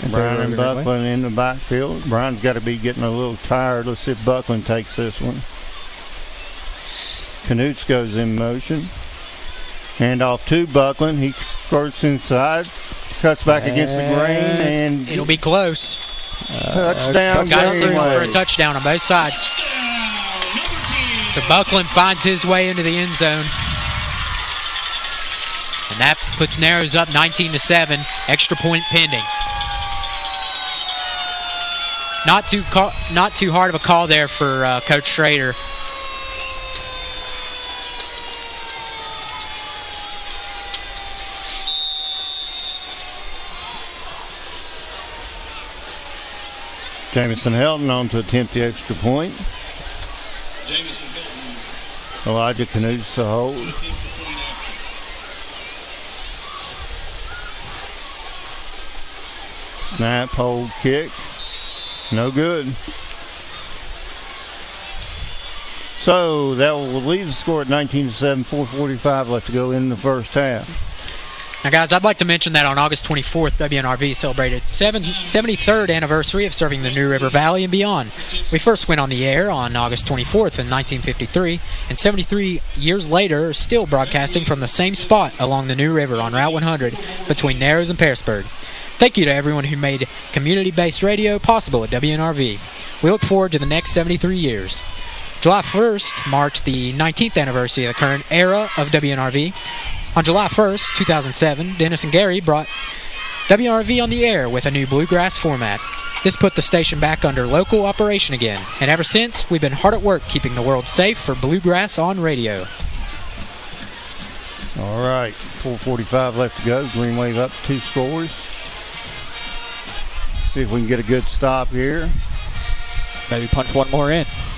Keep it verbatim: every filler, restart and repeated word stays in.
Brian and Buckland in the backfield. Brian's got to be getting a little tired. Let's see if Buckland takes this one. Knutz goes in motion. Hand off to Buckland. He skirts inside. Cuts back and against the grain. And it'll be close. Uh, touchdown. Got through for a touchdown on both sides. So Buckland finds his way into the end zone. And that puts Narrows up nineteen to seven. Extra point pending. Not too call, not too hard of a call there for uh, Coach Schrader. Jamison Helton on to attempt the extra point. Jamison Helton. Elijah Knutz to hold. Snap, hold, kick. No good. So that will leave the score at nineteen to seven, four forty-five left to go in the first half. Now, guys, I'd like to mention that on August twenty-fourth, W N R V celebrated its seventy-third anniversary of serving the New River Valley and beyond. We first went on the air on August twenty-fourth in nineteen fifty-three, and seventy-three years later are still broadcasting from the same spot along the New River on Route one hundred between Narrows and Pearisburg. Thank you to everyone who made community-based radio possible at W N R V. We look forward to the next seventy-three years. July first marked the nineteenth anniversary of the current era of W N R V. On July first, two thousand seven, Dennis and Gary brought W N R V on the air with a new bluegrass format. This put the station back under local operation again, and ever since, we've been hard at work keeping the world safe for bluegrass on radio. All right, four forty-five left to go. Green Wave up two scores. See if we can get a good stop here. Maybe punch one more in.